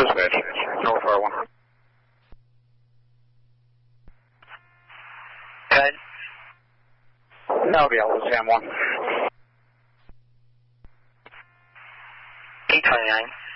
Dispatch, North R1. Good. Abigail, this is Ham 1. 829.